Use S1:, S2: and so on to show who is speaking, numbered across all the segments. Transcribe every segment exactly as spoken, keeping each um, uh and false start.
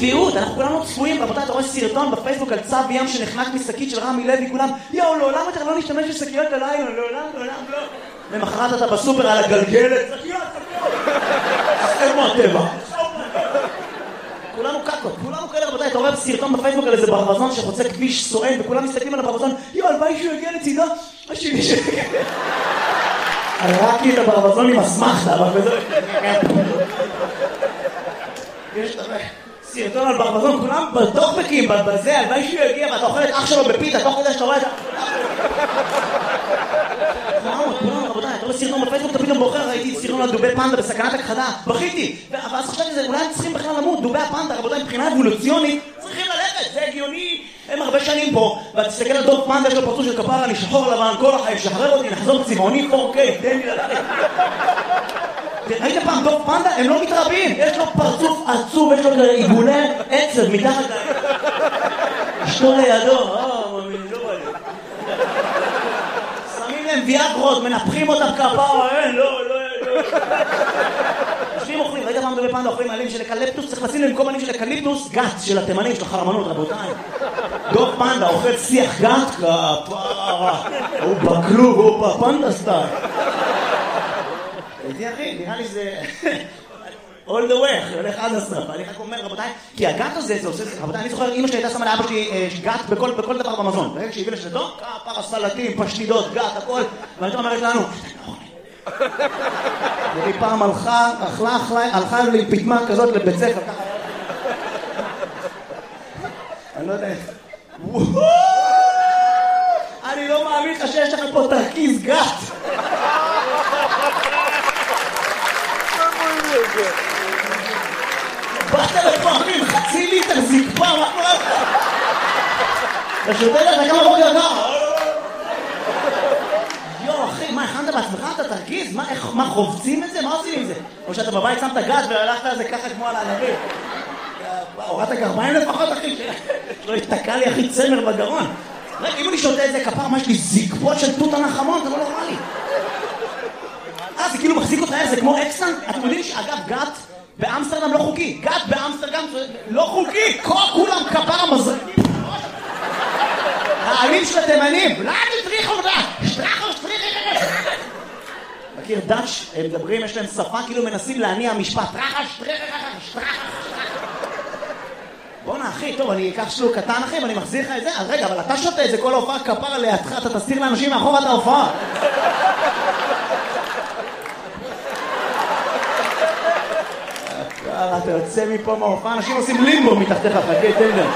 S1: צביעות, אנחנו כולנו צפויים, רבותיי, אתה רואה סרטון בפייסבוק על צב ים שנחנק משקית של רמי לוי, כולם, יאו, לעולם יותר לא נשתמש בשקיות ללילה, לעולם, לעולם, לא. למחרת אתה בסופר על הגלגלת, שקיות, שקיות. זה כמו הטבע. כולנו קקות, כולנו כאלה, רבותיי, אתה רואה סרטון בפייסבוק על איזה ברווזון שחוצה כביש סואן, וכולם מסתכלים על הברווזון, יאו, הלוואי שהוא יגיע לצידה, השני שיגיע. הראקי את הברווזון עם אסמכתה, אבל בזה... יש סרטון על ברווזון, כולם בטוקבקים, בזה, הלוואי שהוא יגיע, ואתה אוכל את אח שלו בפיתה, תוך כדי שאתה רואה את ה... כולנו, כולנו, רבותיי, אתה רואה סרטון בפייסבוק, אתה פתאום בוחר, ראיתי סרטון על דובי פנדה בסכנת הכחדה, בכיתי, ואז חשבתי, אולי הם צריכים בכלל למות, דובי הפנדה, רבותיי, מבחינה אבולוציונית, צריכים ללכת, זה הגיוני, הם הרבה שנים פה, ואתה תסתכל על דוב פנדה, יש לו פרצוף של כפרה, אני שחור לבן, כל החיים, שחרר אותי, נחזור צבעוני, פור קיי, תן לי ללכת. ראית פעם דוב פנדה? הם לא מתרבים, יש לו פרצוף עצוב, יש לו עיגולי עצב מתחת ל... אשתו לידו, אה, ממי, לא בא לי. שמים להם ויאגרות, מנפחים אותם כפרה, אין, לא, לא, לא. יושבים אוכלים, ראית פעם דובי פנדה אוכלים עלים של אקליפטוס, צריך לשים למקום עלים של אקליפטוס, גת של התימנים, של החרמנות, רבותיי. דוב פנדה אוכל שיח גת, כפרה, הוא בכלוב, הוא פנדה סטייל. הייתי אחי, נראה לי זה... all the way, הולך עד הסוף. אני רק אומר, רבותיי, כי הגת הזה, זה עושה... רבותיי, אני זוכר, אמא שלי הייתה שמה לאבא שלי גת בכל דבר במזון. ברגע שהביא לשתו, כפרה, סלטים, פשטידות, גת, הכל. והייתה אומרת לנו, והיא פעם הלכה, אכלה, אכלה, הלכה לי פתמה כזאת לבית ספר, ככה. אני לא יודע... אני לא מאמין לך שיש לך פה תרכיז גת. באת לפה, אחים, חצי ליטר זקפה, מה קורה לך? אתה שותה לך כמה בוקר גר? יו, אחי, מה, הכנת בעצמך? אתה תרגיז? מה, חובצים את זה? מה עושים עם זה? או שאתה בבית שמת גת והלכת על זה ככה כמו על הענבים? הורדת גרביים לפחות, אחי? לא התתקע לי, אחי, צמר בגרון. אם אני שותה את זה כפר, מה יש לי זקפות של תות הנחמון? זה לא נורמלי. אה, זה כאילו מחזיק אותה, זה כמו אקסן? אתם יודעים שאגב, גת באמסטרדם לא חוקי. גת באמסטרדם לא חוקי. כולם כפר המזרקים. העלים של התימנים. לא, תטריחו אותה. שטרחו, שטריחו. מכיר דאץ', הם מדברים, יש להם שפה, כאילו מנסים להניע משפט. טרחה, שטריחו, שטרחו. בוא'נה, אחי, טוב, אני אקח שלוק קטן, אחי, ואני מחזיר לך את זה. אז רגע, אבל אתה שותה את זה כל ההופעה כפר לידך, אתה תסתיר לאנשים מאחור את ההופעה. אתה יוצא מפה מההופעה, אנשים עושים לימבו מתחתיך, חכה, תן להם.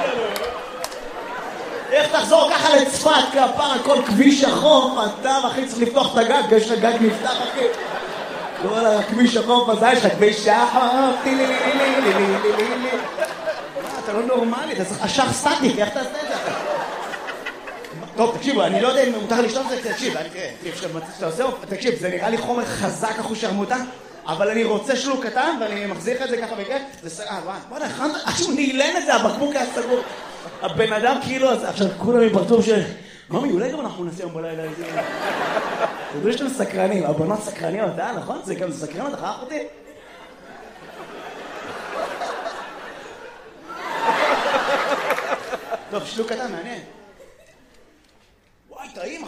S1: איך תחזור ככה לצפת, כפר, כל כביש החוף, אתה, אחי, צריך לפתוח את הגג, יש לך גג נפתח, אחי. כל הכביש החוף הזה, יש לך כביש החוף, טילי, לילי, לילי, לילי, לילי. אתה לא נורמלי, אתה צריך אשך סטטיק, איך תעשה את זה? טוב, תקשיבו, אני לא יודע אם מותר לשתות את זה, תקשיב, תקשיב, זה נראה לי חומר חזק אחוז שרמוטה, אבל אני רוצה שלוק קטן, ואני מחזיר לך את זה ככה בכיף, זה סגר, וואי, בוא'נה, הכנת, עכשיו נעלן את זה, הבקבוק היה סגור. הבן אדם כאילו, עכשיו כולם מפרצוף של... ממי, אולי גם אנחנו נעשה יום בלילה איזה... אתה יודע שאתם סקרנים, הבנות סקרניות, אה, נכון? זה גם סקרן אותך, אח אותי? טוב, שלוק קטן, מעניין. וואי, טעים,